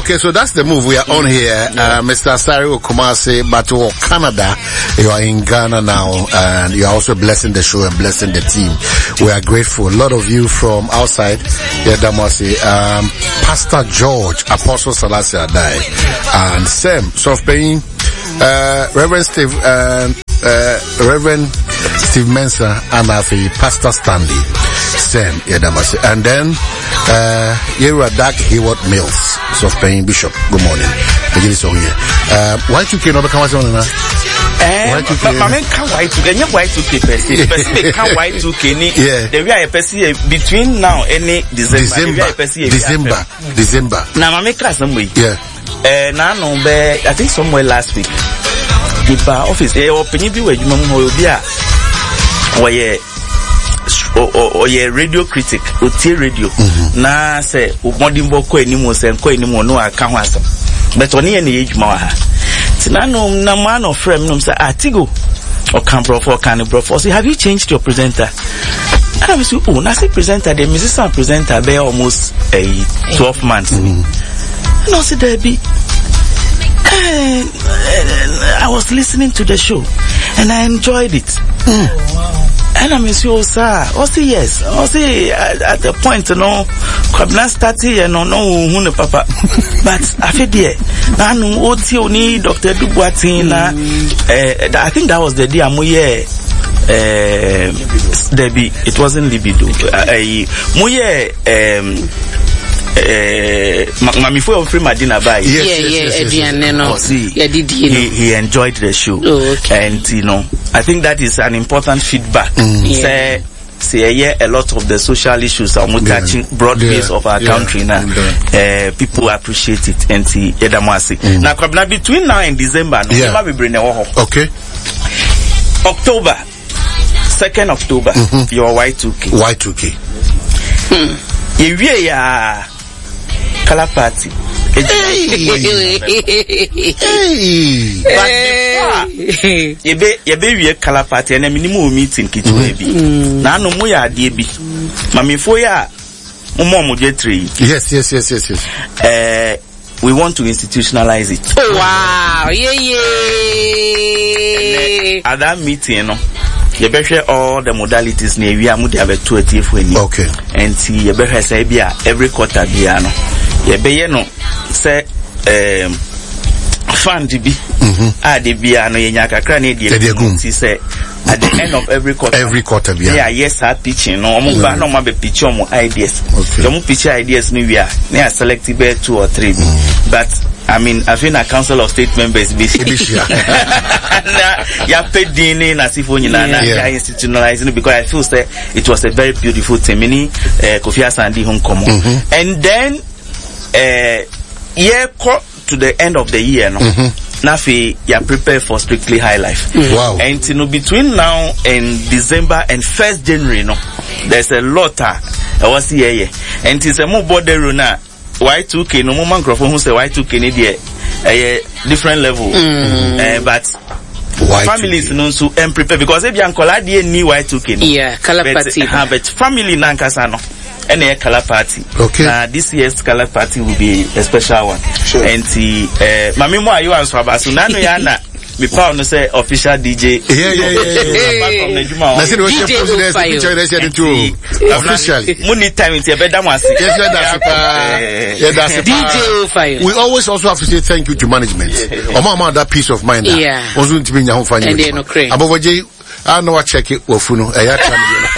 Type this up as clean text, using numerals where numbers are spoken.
Okay, so that's the move. We are on here. Mr. Asare Okumase, but to Canada, you are in Ghana now, and you are also blessing the show and blessing the team. We are grateful. A lot of you from outside, Pastor George, Apostle Selassie Adai, and Sam, Sofpain, Reverend Steve Mensah, and Pastor Stanley, Sam, and then Dak Hayward Mills, Sofpain Bishop. Good morning. Why you can't come on now? Between now and December. Now, I think somewhere last week, the office, or radio critic, or radio. Na say, Modimbo Koenimo and Koenimo no account. But on any age, Maha. Tinano, Naman or Fremnum say, Atigo, or Campro for Canibro. Say, have you changed your presenter? And I was like, oh, Nasi presenter, the musician presenter, be almost 12 months. And I said, Debbie, I was listening to the show and I enjoyed it. And I miss you, sir. Say yes. Say at the point, Kwabna started and no, papa. But I feel there. Now, no, Dr. Dubuatina. I think that was the day I'm here. Debbie, it wasn't libido. Mami for free Madina by. Yes. He enjoyed the show. Oh, okay. And I think that is an important feedback. Say a lot of the social issues are touching broad base of our country now. People appreciate it and see now between now and December, we bring okay. October 2nd October, your Y2K. Color party. But before you color party and a minimum meeting kitchen baby. Now no more DB. Mami foya Momo Jetri. Yes. We want to institutionalize it. Oh wow, yeah. At that meeting, you better all the modalities near we are moved have a 20th when okay. And see you better say every quarter piano. You better say fund be the piano in Yakakran say at the end of every quarter yes I pitching no be pitch on ideas. The pitch ideas new year they are selected by 2 or 3 but I mean, I think a council of state members basically. Yeah, paid dinner as if we institutionalizing because I feel that it was a very beautiful thing. Many Kofi Asante home common, and then to the end of the year, Nafi, you are prepared for Strictly High Life. Wow! And between now and December and 1st January, there's a lot. I was here, and it's a more border runner. Y2K no more microphone who say Y2K need a different level. But families no so prepare because if you ankola dey ni Y2K yeah color party but family nankasa no any color party. Okay. This year's color party will be a special one. Sure. And mami mo ayo answer abaso na no ya na me pa no say official DJ. Yeah. Na say we should post this picture there too. Officially. Money time it be that one. Yes, that's DJ Fire. We always also have to say thank you to management. Mama that peace of mind. Yeah. Also to be your home. And they no crane. Aboje I know I check it for funo.